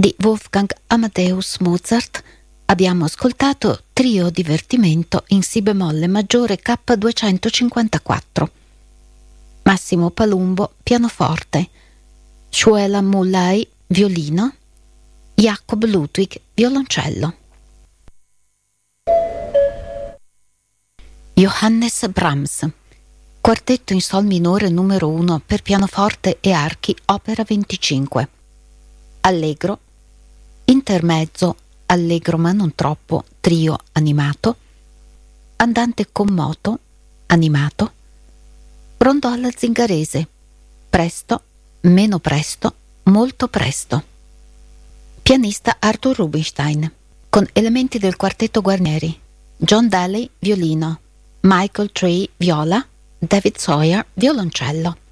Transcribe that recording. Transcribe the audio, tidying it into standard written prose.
di Wolfgang Amadeus Mozart abbiamo ascoltato Trio divertimento in Si bemolle maggiore K254. Massimo Palumbo pianoforte, Shuela Mullai violino, Jacob Ludwig violoncello. Johannes Brahms, quartetto in sol minore numero 1 per pianoforte e archi, opera 25. Allegro, intermezzo, allegro ma non troppo, trio animato, andante con moto, animato, rondò alla zingarese, presto, meno presto, molto presto. Pianista Arthur Rubinstein, con elementi del quartetto Guarneri, John Daly violino, Michael Tree viola, David Sawyer violoncello.